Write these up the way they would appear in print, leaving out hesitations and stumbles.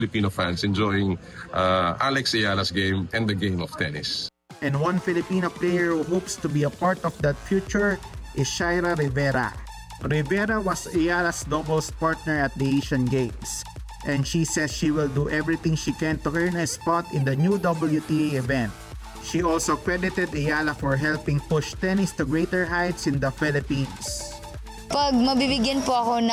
Filipino fans enjoying Alex Ayala's game and the game of tennis. And one Filipino player who hopes to be a part of that future is Shaira Rivera. Rivera was Ayala's doubles partner at the Asian Games, and she says she will do everything she can to earn a spot in the new WTA event. She also credited Ayala for helping push tennis to greater heights in the Philippines. Pag mabibigyan po ako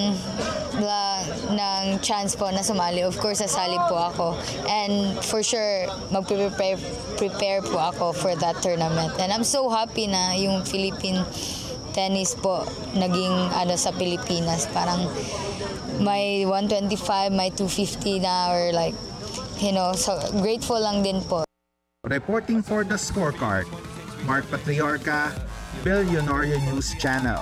ng chance po na sumali, of course, sasali po ako. And for sure, prepare po ako for that tournament. And I'm so happy na yung Philippine tennis po naging sa Pilipinas. Parang may 125, may 250 na, or like, so grateful lang din po. Reporting for The Scorecard, Mark Patriarca, Billionaire News Channel.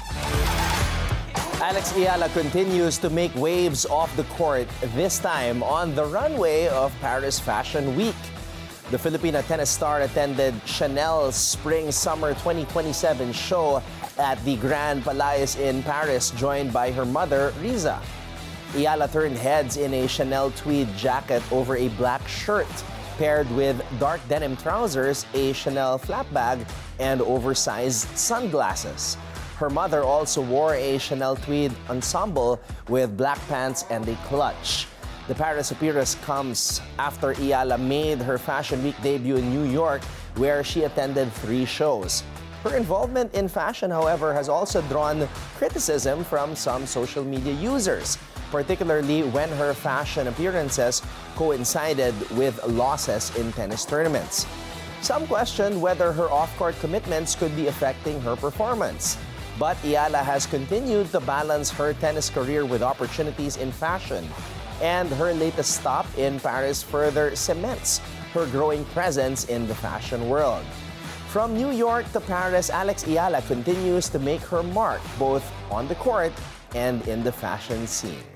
Alex Ayala continues to make waves off the court, this time on the runway of Paris Fashion Week. The Filipina tennis star attended Chanel's Spring-Summer 2027 show at the Grand Palais in Paris, joined by her mother, Riza. Ayala turned heads in a Chanel tweed jacket over a black shirt, paired with dark denim trousers, a Chanel flap bag, and oversized sunglasses. Her mother also wore a Chanel tweed ensemble with black pants and a clutch. The Paris appearance comes after Ayala made her Fashion Week debut in New York, where she attended 3 shows. Her involvement in fashion, however, has also drawn criticism from some social media users, particularly when her fashion appearances coincided with losses in tennis tournaments. Some questioned whether her off-court commitments could be affecting her performance. But Ayala has continued to balance her tennis career with opportunities in fashion, and her latest stop in Paris further cements her growing presence in the fashion world. From New York to Paris, Alex Ayala continues to make her mark both on the court and in the fashion scene.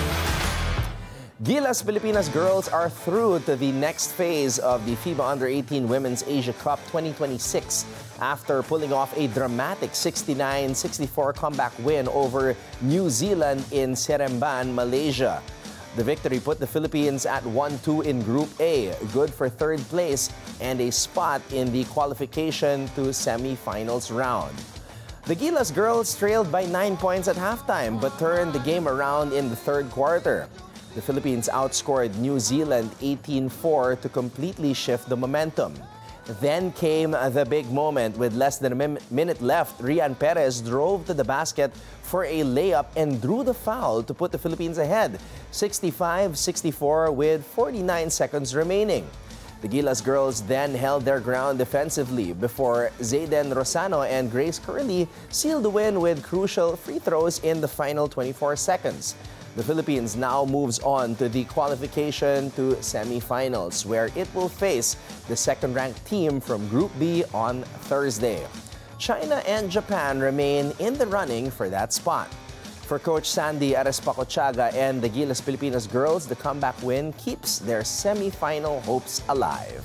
Gilas Pilipinas girls are through to the next phase of the FIBA Under-18 Women's Asia Cup 2026 after pulling off a dramatic 69-64 comeback win over New Zealand in Seremban, Malaysia. The victory put the Philippines at 1-2 in Group A, good for third place and a spot in the qualification to semifinals round. The Gilas girls trailed by 9 points at halftime but turned the game around in the third quarter. The Philippines outscored New Zealand 18-4 to completely shift the momentum. Then came the big moment. With less than a minute left, Rian Perez drove to the basket for a layup and drew the foul to put the Philippines ahead, 65-64 with 49 seconds remaining. The Gilas girls then held their ground defensively before Zayden Rosano and Grace Curley sealed the win with crucial free throws in the final 24 seconds. The Philippines now moves on to the qualification to semifinals, where it will face the second-ranked team from Group B on Thursday. China and Japan remain in the running for that spot. For Coach Sandy Arespacochaga and the Gilas Pilipinas girls, the comeback win keeps their semifinal hopes alive.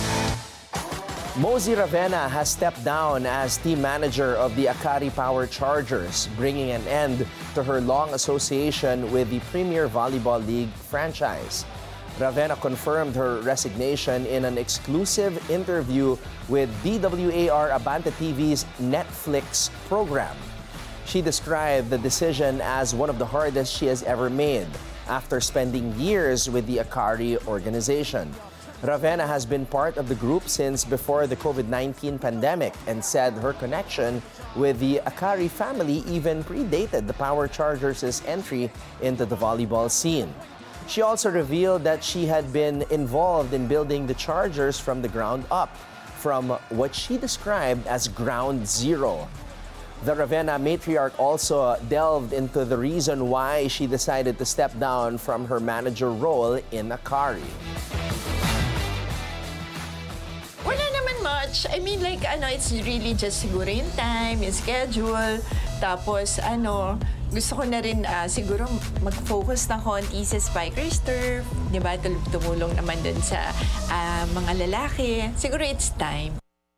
Mosey Ravena has stepped down as team manager of the Akari Power Chargers, bringing an end to her long association with the Premier Volleyball League franchise. Ravena confirmed her resignation in an exclusive interview with DWAR Abante TV's Netflix program. She described the decision as one of the hardest she has ever made after spending years with the Akari organization. Ravena has been part of the group since before the COVID-19 pandemic and said her connection with the Akari family even predated the Power Chargers' entry into the volleyball scene. She also revealed that she had been involved in building the Chargers from the ground up, from what she described as ground zero. The Ravena matriarch also delved into the reason why she decided to step down from her manager role in Akari. Wala naman much. I mean, like, it's really just siguro yung time, yung schedule. Tapos, gusto ko na rin siguro mag-focus ng konti sa Spikers Turf. Diba? Tumulong naman dun sa mga lalaki. Siguro it's time.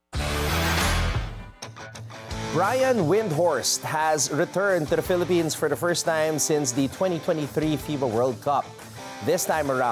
Brian Windhorst has returned to the Philippines for the first time since the 2023 FIBA World Cup. This time around,